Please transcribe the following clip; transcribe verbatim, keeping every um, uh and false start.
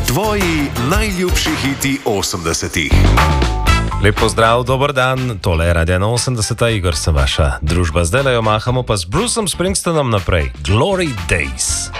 Tvoji najljubši hiti osemdesetih. Lep pozdrav, dober dan, tole je Radio osemdeset, Igor sem vaša družba. Zdaj le jo mahamo pa z Bruceom Springsteenom naprej. Glory Days.